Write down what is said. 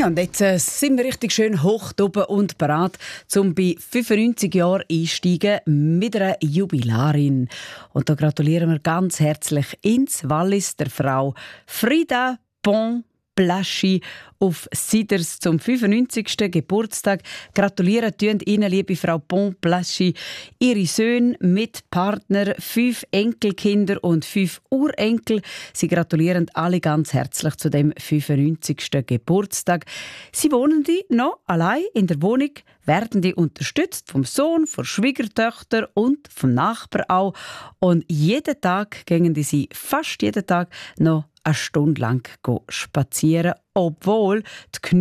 Ja, und jetzt sind wir richtig schön hoch oben und bereit, um bei 95 Jahren einsteigen mit einer Jubilarin. Und da gratulieren wir ganz herzlich ins Wallis der Frau Frida Pontblaschi auf Siders zum 95. Geburtstag. Gratulieren tun Ihnen, liebe Frau Pontblaschi, Ihre Söhne mit Partner, 5 Enkelkinder und 5 Urenkel. Sie gratulieren alle ganz herzlich zu dem 95. Geburtstag. Sie wohnen die noch allein in der Wohnung, werden die unterstützt vom Sohn, von Schwiegertöchter und vom Nachbar auch. Und jeden Tag gehen sie fast jeden Tag noch eine Stunde lang spazieren, obwohl die